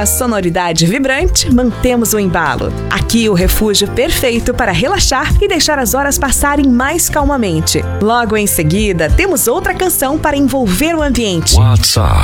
Na sonoridade vibrante, mantemos o embalo. Aqui o refúgio perfeito para relaxar e deixar as horas passarem mais calmamente. Logo em seguida, temos outra canção para envolver o ambiente. WhatsApp